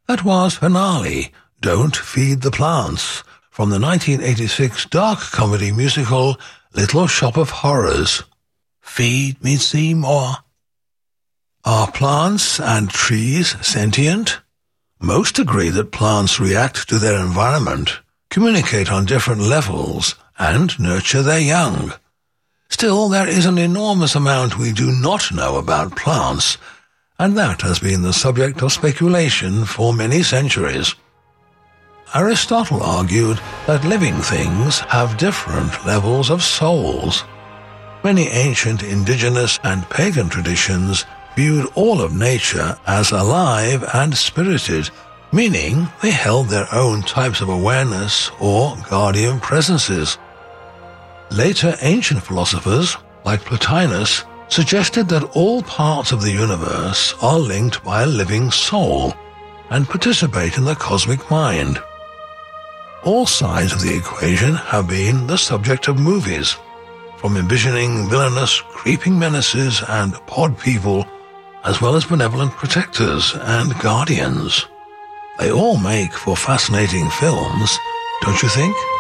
That was Finale, Don't Feed the Plants, from the 1986 dark comedy musical Little Shop of Horrors. Feed me, Seymour. Are plants and trees sentient? Most agree that plants react to their environment, communicate on different levels, and nurture their young. Still, there is an enormous amount we do not know about plants, and that has been the subject of speculation for many centuries. Aristotle argued that living things have different levels of souls. Many ancient indigenous and pagan traditions viewed all of nature as alive and spirited, meaning they held their own types of awareness or guardian presences. Later ancient philosophers, like Plotinus, suggested that all parts of the universe are linked by a living soul and participate in the cosmic mind. All sides of the equation have been the subject of movies, from envisioning villainous, creeping menaces and pod people, as well as benevolent protectors and guardians. They all make for fascinating films, don't you think?